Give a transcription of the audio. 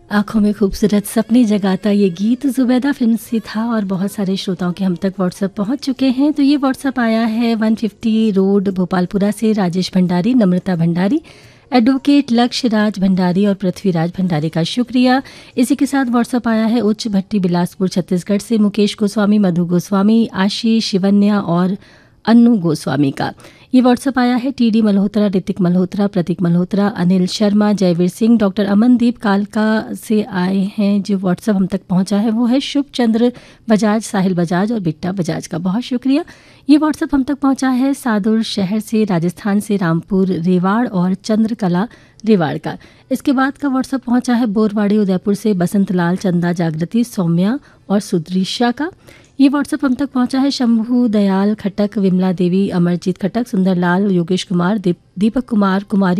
आँखों में खूबसूरत सपने जगाता ये गीत ज़ुबैदा फ़िल्म से था और बहुत सारे श्रोताओं के हम तक व्हाट्सएप पहुंच चुके हैं। तो ये व्हाट्सएप आया है 150 रोड भोपालपुरा से राजेश भंडारी, नम्रता भंडारी, एडवोकेट लक्ष्य राज भंडारी और पृथ्वीराज भंडारी का शुक्रिया। इसी के साथ व्हाट्सएप आया है उच्च भट्टी बिलासपुर छत्तीसगढ़ से मुकेश गोस्वामी, मधु गोस्वामी, आशीष शिवन्या और अन्नू गोस्वामी का। ये व्हाट्सएप आया है टीडी मल्होत्रा, ऋतिक मल्होत्रा, प्रतीक मल्होत्रा, अनिल शर्मा, जयवीर सिंह, डॉक्टर अमनदीप कालका से आए हैं। जो व्हाट्सएप हम तक पहुंचा है वो है शुभ चंद्र बजाज, साहिल बजाज और बिट्टा बजाज का बहुत शुक्रिया। ये व्हाट्सएप हम तक पहुंचा है सादुर शहर से, राजस्थान से, रामपुर रेवाड़ और चंद्रकला रेवाड़ का। इसके बाद का व्हाट्सएप पहुंचा है बोरवाड़ी उदयपुर से बसंत लाल, चंदा जागृति, सौम्या और सुद्रीशा का। ये व्हाट्सएप हम तक पहुंचा है शंभू दयाल खटक, विमला देवी, अमरजीत खटक, सुंदरलाल, योगेश कुमार, दीपक कुमार, कुमारी